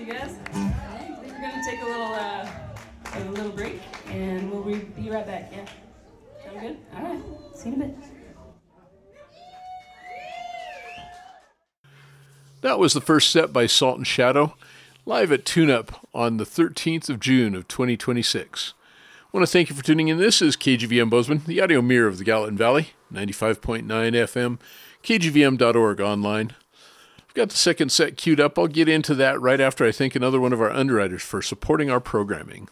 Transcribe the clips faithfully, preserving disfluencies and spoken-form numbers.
guys. All right, I think we're gonna take a little, uh, a little break, and we'll be right back. Yeah, sound good? All right, see you in a bit. That was the first set by Salt and Shadow, live at Tune Up on the thirteenth of June of twenty twenty-six. I want to thank you for tuning in. This is K G V M Bozeman, the audio mirror of the Gallatin Valley, ninety-five point nine F M, K G V M dot org online. I've got the second set queued up. I'll get into that right after I thank another one of our underwriters for supporting our programming.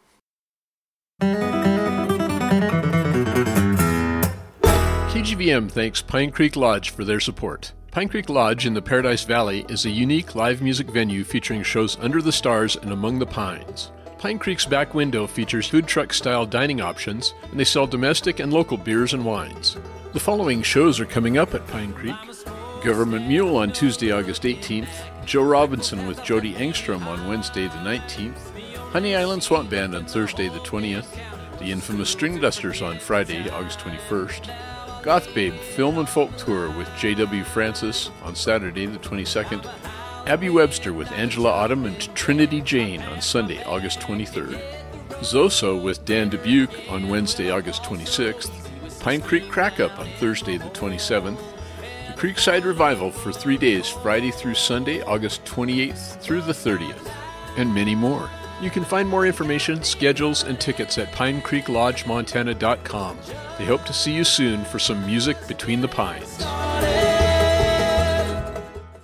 K G V M thanks Pine Creek Lodge for their support. Pine Creek Lodge in the Paradise Valley is a unique live music venue featuring shows under the stars and among the pines. Pine Creek's back window features food truck-style dining options, and they sell domestic and local beers and wines. The following shows are coming up at Pine Creek. Government Mule on Tuesday, August eighteenth, Joe Robinson with Jody Engstrom on Wednesday the nineteenth, Honey Island Swamp Band on Thursday the twentieth, the infamous String Dusters on Friday, August twenty-first, Goth Babe Film and Folk Tour with J W Francis on Saturday the twenty-second, Abby Webster with Angela Autumn and Trinity Jane on Sunday, August twenty-third, Zoso with Dan Dubuque on Wednesday, August twenty-sixth, Pine Creek Crack Up on Thursday the twenty-seventh, the Creekside Revival for three days, Friday through Sunday, August twenty-eighth through the thirtieth, and many more. You can find more information, schedules, and tickets at pine creek lodge montana dot com. They hope to see you soon for some music between the pines.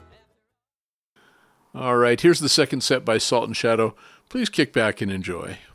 All right, here's the second set by Salt and Shadow. Please kick back and enjoy.